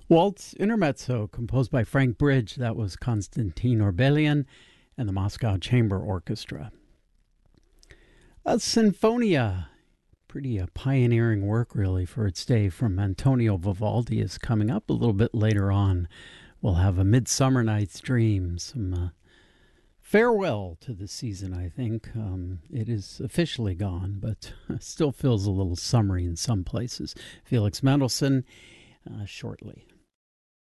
Waltz Intermezzo, composed by Frank Bridge. That was Konstantin Orbelian and the Moscow Chamber Orchestra. A Sinfonia, pretty pioneering work, really, for its day, from Antonio Vivaldi, is coming up a little bit later on. We'll have A Midsummer Night's Dream, some farewell to the season, I think. It is officially gone, but still feels a little summery in some places. Felix Mendelssohn, shortly.